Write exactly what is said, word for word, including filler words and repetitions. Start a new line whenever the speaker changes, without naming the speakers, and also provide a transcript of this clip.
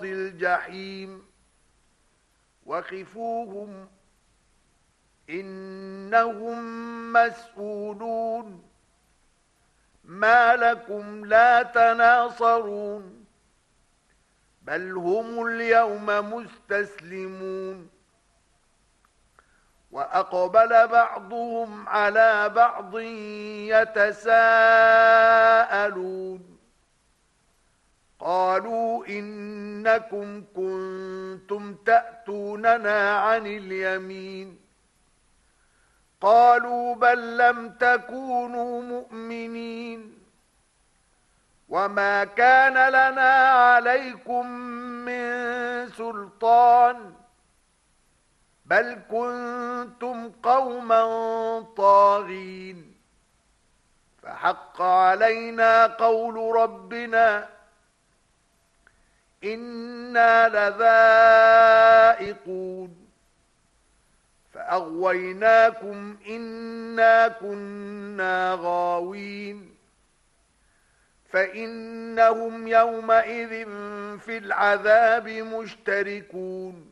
الجحيم وقفوهم إنهم مسؤولون ما لكم لا تناصرون بل هم اليوم مستسلمون وأقبل بعضهم على بعض يتساءلون قالوا إنكم كنتم تأتوننا عن اليمين قالوا بل لم تكونوا مؤمنين وما كان لنا عليكم من سلطان بل كنتم قوما طاغين فحق علينا قول ربنا إنا لذائقون فأغويناكم إنا كنا غاوين فإنهم يومئذ في العذاب مشتركون